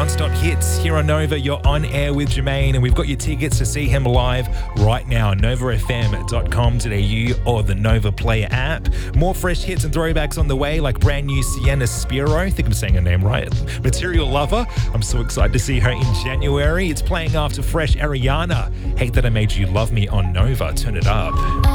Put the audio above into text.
Non-stop hits here on Nova. You're on air with Jermaine, and we've got your tickets to see him live right now. novafm.com.au or the Nova Player app. More fresh hits and throwbacks on the way, like brand new Sienna Spiro. I think I'm saying her name right. Material Lover. I'm so excited to see her in January. It's playing after fresh Ariana. Hate That I Made You Love Me on Nova. Turn it up.